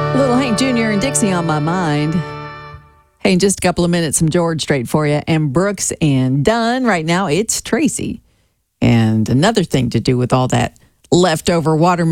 Little Hank Jr. and Dixie on my mind. Hey, in just a couple of minutes, some George Strait for you. And Brooks and Dunn. Right now, it's Tracy. And another thing to do with all that leftover watermelon.